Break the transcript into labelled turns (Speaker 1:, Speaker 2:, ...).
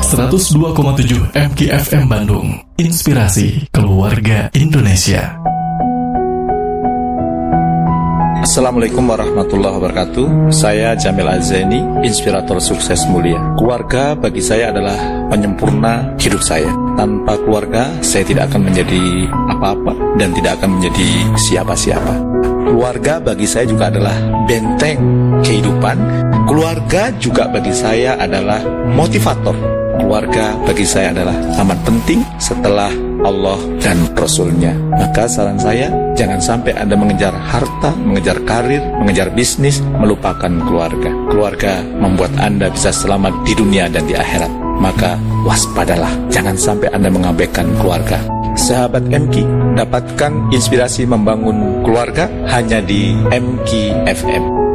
Speaker 1: 102,7 MKFM Bandung. Inspirasi keluarga Indonesia.
Speaker 2: Assalamualaikum warahmatullahi wabarakatuh. Saya Jamil Azeni, inspirator sukses mulia. Keluarga bagi saya adalah penyempurna hidup saya. Tanpa keluarga, saya tidak akan menjadi apa-apa dan tidak akan menjadi siapa-siapa. Keluarga bagi saya juga adalah benteng kehidupan. Keluarga juga bagi saya adalah motivator. Keluarga bagi saya adalah amat penting setelah Allah dan Rasul-Nya. Maka saran saya, jangan sampai Anda mengejar harta, mengejar karir, mengejar bisnis, melupakan keluarga. Keluarga membuat Anda bisa selamat di dunia dan di akhirat. Maka waspadalah, jangan sampai Anda mengabaikan keluarga. Sahabat MK, dapatkan inspirasi membangun keluarga hanya di MK FM.